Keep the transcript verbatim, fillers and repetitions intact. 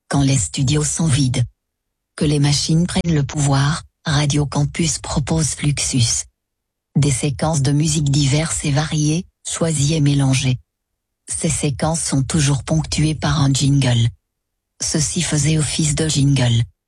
Quand les studios sont vides, que les machines prennent le pouvoir, Radio Campus propose Fluxus. Des séquences de musique diverses et variées, choisies et mélangées. Ces séquences sont toujours ponctuées par un jingle. Ceci faisait office de jingle.